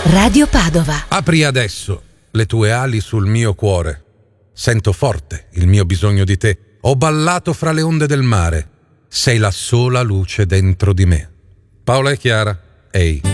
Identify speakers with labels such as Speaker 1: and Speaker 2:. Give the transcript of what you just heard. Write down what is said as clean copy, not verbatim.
Speaker 1: Radio Padova.
Speaker 2: Apri adesso le tue ali sul mio cuore. Sento forte il mio bisogno di te. Ho ballato fra le onde del mare. Sei la sola luce dentro di me. Paola e Chiara, ehi.